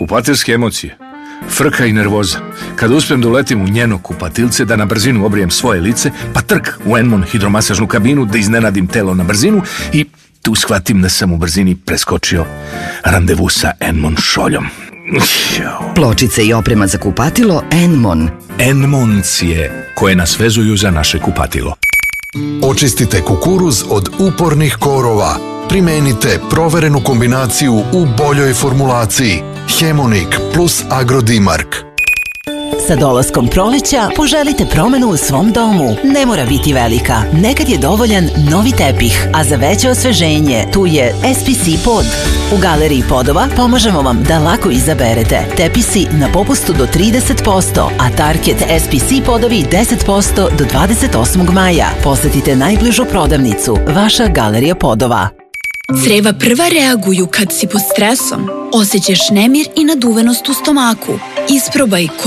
Kupateljske emocije, frka i nervoza. Kada uspem da uletim u njeno kupatilce, da na brzinu obrijem svoje lice, pa trk u Enmon hidromasažnu kabinu, da iznenadim telo na brzinu i tu shvatim da sam u brzini preskočio randevu sa Enmon šoljom. Pločice i oprema za kupatilo Enmon. Enmoncije koje nas vezuju za naše kupatilo. Očistite kukuruz od upornih korova. Primenite proverenu kombinaciju u boljoj formulaciji Hemonik plus Agrodimark. Sa dolaskom proleća poželite promenu u svom domu. Ne mora biti velika. Nekad je dovoljan novi tepih, a za veće osveženje tu je SPC pod. U Galeriji Podova pomažemo vam da lako izaberete. Tepisi na popustu do 30%, a Target SPC podovi 10% do 28. maja. Posetite najbližu prodavnicu. Vaša Galerija Podova. Creva prva reaguju kad si pod stresom. Osjećaš nemir i naduvenost u stomaku. Isprobaj